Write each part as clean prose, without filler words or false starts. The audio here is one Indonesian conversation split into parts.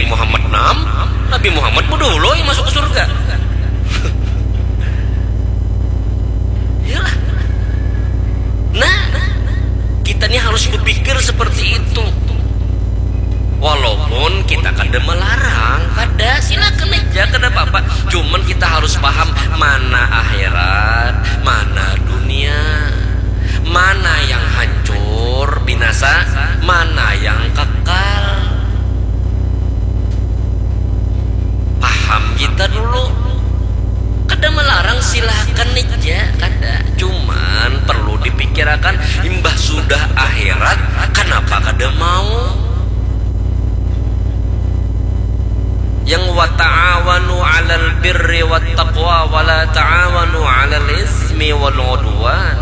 Nabi Muhammad Nabi Muhammad dulu yang masuk ke surga. Iyalah. Nah, kita ini harus berpikir seperti itu. Walaupun kita kada melarang, kada, silakan aja, kada apa-apa. Cuman kita harus paham mana akhirat, mana dunia, mana yang hancur, binasa, mana yang kekal. Paham kita dulu. Kada melarang, silahkan aja, kada. Cuman perlu dipikirkan, imbah sudah akhirat, kenapa kada mau? Yang wa ta'awanu 'alal birri wat taqwa wa la ta'awanu 'alal ismi wal 'udwan.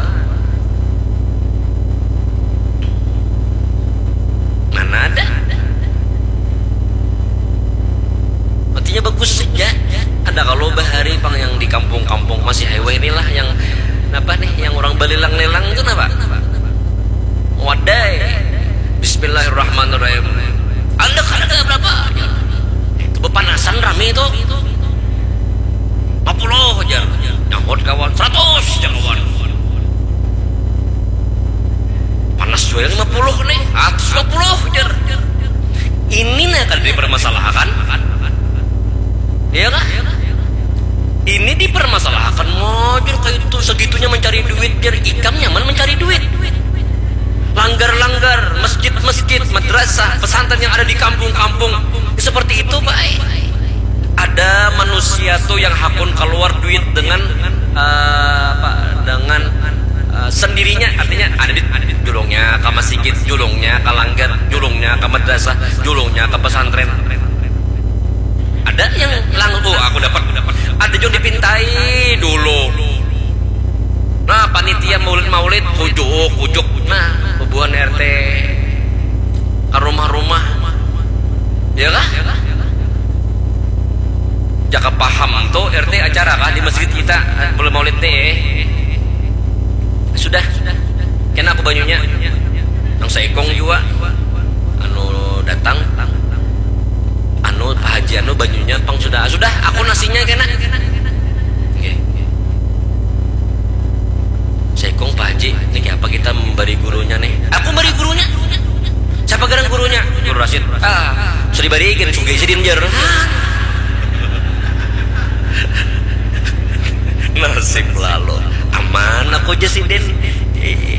Mana ada? Artinya bagus saja. Ada kalau bahari pang yang di kampung-kampung masih highway inilah yang apa nih, yang orang balilang-lelang itu apa? Wadai. Bismillahirrahmanirrahim. Anda kan ada berapa? Bepanasan rame itu 50 aja nyahut kawan, 100 aja kawan, panas juga 50 nih, 120 aja. Ini nih akan dipermasalahkan, iya kah? Ini dipermasalahkan, ngojur kayak itu segitunya mencari duit biar ikam nyaman mencari duit. Langgar-langgar masjid-masjid, madrasah, pesantren yang ada di kampung-kampung seperti itu, baik. Ada manusia tuh yang hakun keluar duit dengan sendirinya, artinya ada di julungnya ke masjid, julungnya ke langgar, julungnya ke madrasah, julungnya ke pesantren. Ada yang aku dapat. Ada yang dipintai dulu. Nah, panitia maulid kujuk. Nah, hubungan RT ke rumah-rumah, ya kah? Jaka paham tuh RT acara kah di masjid kita boleh maulid teh. Sudah. Kena aku banyunya. Nang saikong juga. Anu datang. Anu Pak Haji anu banyunya pang sudah. Aku nasinya kena. Saikong Pak Haji, ini apa kita memberi gurunya nih? Aku memberi gurunya. Siapa garang gurunya? Guru Rasid. Sudah dibarikin, sugih si dinjer. Nasib lalu. Aman aku aja si Den.